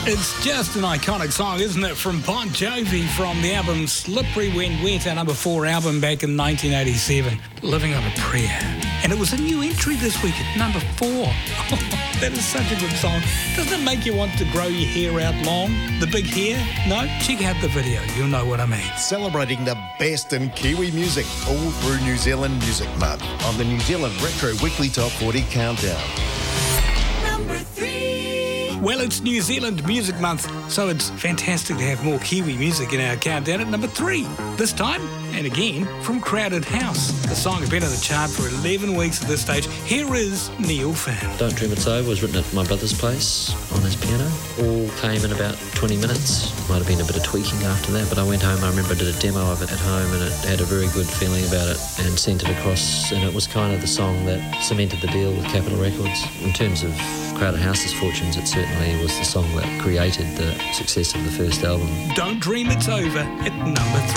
It's just an iconic song, isn't it? From Bon Jovi, from the album Slippery When Wet, our number 4 album back in 1987, Living on a Prayer. And it was a new entry this week at number 4. That is such a good song. Doesn't it make you want to grow your hair out long? The big hair? No? Check out the video. You'll know what I mean. Celebrating the best in Kiwi music all through New Zealand Music Month on the New Zealand Retro Weekly Top 40 Countdown. Number 3. Well, it's New Zealand Music Month, so it's fantastic to have more Kiwi music in our countdown at number 3. This time, and again, from Crowded House. The song has been on the chart for 11 weeks at this stage. Here is Neil Finn. Don't Dream It's Over was written at my brother's place on his piano. All came in about 20 minutes. Might have been a bit of tweaking after that, but I went home, I remember I did a demo of it at home, and it had a very good feeling about it, and sent it across, and it was kind of the song that cemented the deal with Capitol Records. In terms of Crowded House's fortunes, it certainly was the song that created the success of the first album. Don't Dream It's Over at number 3.